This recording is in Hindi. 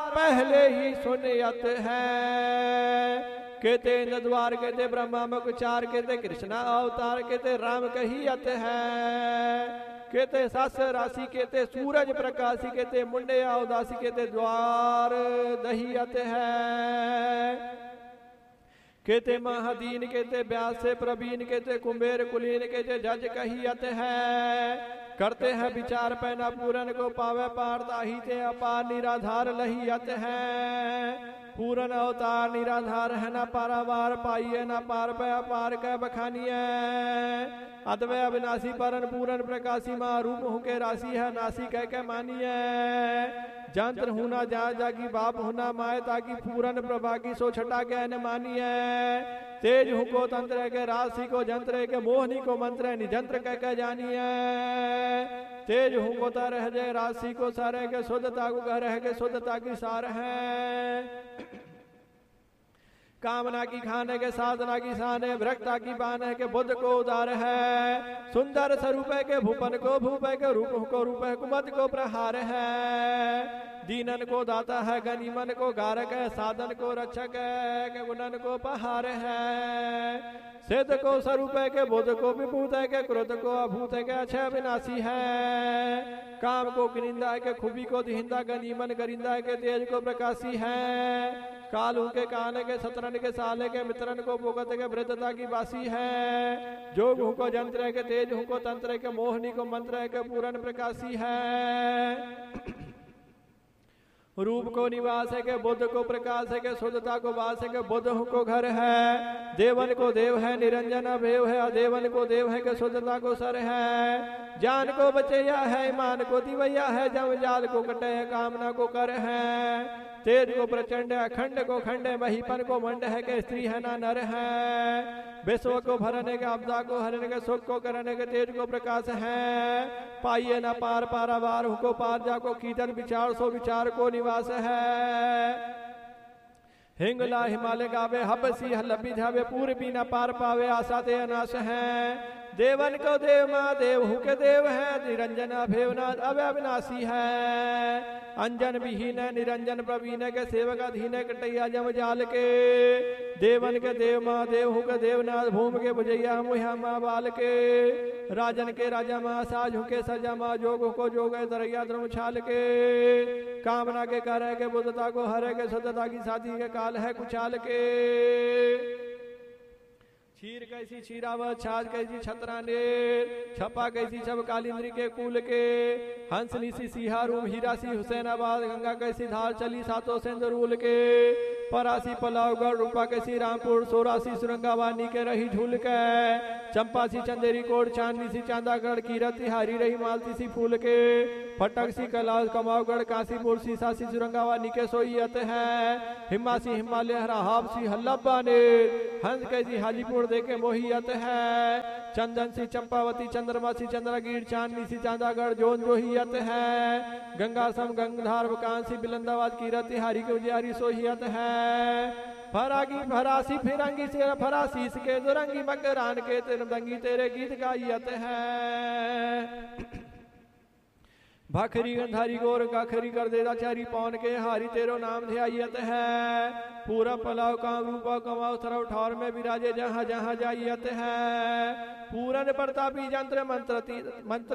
पहले ही सुनियत है। कहते नद्वार कहते ब्रह्मा मुखचार कहते कृष्णा अवतार कहते राम कहियत है। कहते सास राशि कहते सूरज प्रकाशी कहते मुंडे उदासी कहते द्वार दहियत है। कहते महादीन कहते व्यास से प्रवीण कहते कुंभेर कुलीन कहते जज कहियत है। करते हैं विचार पैना पूरन को पावे पारता ही ते अपार निराधार लहियत है। पूरन अवतार निराधार है ना पारावार पाइए ना पार पे अपार कह बखानिए। अद्वय अविनाशी परन पूरन प्रकाशी माँ रूप हूँ के राशि है नासी कह के मानिए। जंत्र हूना जा जागी बाप होना माए ताकि पूरन प्रभा की सो छटा के न मानिए। तेज हूँ को तंत्र के राशि को जंत्र के मोहनी को मंत्र निजंत्र कह के जानिए। तेज हूँ को तरह जय राशि को सारे के शुद्धता को कह रहे के शुद्धता की सार है। कामना की खाने के साधना की शान है भ्रकता की बान है के बुद्ध को उदार है। सुंदर स्वरूप है के भूपन को भूप है के रूप को रूप है कुमत को प्रहार है। दीनन को दाता है गनीमन को गारक है साधन को रक्षक है के गुणन को पहार है। सिद्ध को स्वरूप है के बुद्ध को विभूत है के क्रोध को अभूत है के अक्षय विनाशी है। काम को किनिंदा है के खूबी को दिहिंदा गनीमन गरिंदा है के तेज को प्रकाशी है। कालू के कान के सतरन के साले के मित्रन को भुगत के वृद्धता की बासी है। जोग हूँ को जंत्र है के तेज हूँ को तंत्र के मोहनी को मंत्र है के पूरन प्रकाशी है। रूप को निवास है के बुद्ध को प्रकाश है के शुद्धता को वास है के बुद्ध को घर है। देवन को देव है निरंजन अभेव है अदेवन को देव है के शुद्धता को सर है। जान को बचैया है ईमान को दिवैया है जम जाल को कटे है कामना को कर है। तेज को प्रचंड है अखंड को खंड है महीपन को मंड है के स्त्री है ना नर है। विश्व को भरने के आपदा को हरने के सुख को करने के तेज को प्रकाश है। पाइए ना पार पारावार को पार जा को कीर्तन विचार सो विचार को निवास है। हिंगला हिमालय गावे हबसी हलबी धावे पूर्वी न पार पावे आशा ते अनाश है। देवन को देव माँ देव हूँ के देव है निरंजन अभेवनाथ अविनाशी है। अंजन विहीन निरंजन प्रवीण के सेवक अधीन कटैया जम जाल के। देवन के देव माँ देव हूँ के देवनाथ भूम के बुझैया मुहा माँ बाल के। राजन के राजा माँ साज हूँ के सजा माँ जोग को जोग दरिया द्रम छाल के। कामना के कर के बुद्धता को हरे के शुद्धता की साथी के काल है कुचाल के। क्षीर कैसी क्षीरावत छाछ कैसी छत्राने छपा कैसी छप कालिंद्री के कुल के। हंसनी सी सिहारूम हीरासी हुसैनाबाद गंगा कैसी धार चली सातों सिंदरूल के। परासी पलावगढ़ रूपा कैसी रामपुर सोरासी सुरंगावानी के रही झूल के। चंपा सी चंदेरी कोट चांदनी सी चांदागढ़ कीरती हारी रही मालती सी फूल के। फटक सी कलाल कमावगढ़ काशीपुर सीसा सी सुरंगावानी के सोईयत है। हिमासी हिमालय हराहाब सी हल्लब्बा ने हंस कैसी हाजीपुर देखे मोहियत है। चंदन सी चंपावती चंद्रमा सी चंद्रगीर चांदनी सी चांदागढ़ जोन जोहियत है। गंगा सम गंगधार कांसी बिलंदाबाद कीरती हारी के उजियारी सोहियत है। फरागी फरासी फिरंगी से फरासी के दुरंगी मकरान के तिरदंगी तेरे गीत गायत है। भाखरी गंधारी गोर गाखरी कर देदा चारी पौन के हारी तेरो नाम ध्यायत है। पूरा पलाव काम रूपा कमाओ थरव ठौर में विराजे जहाँ जहाँ जायत है। पूरन प्रतापी जंत्र मंत्र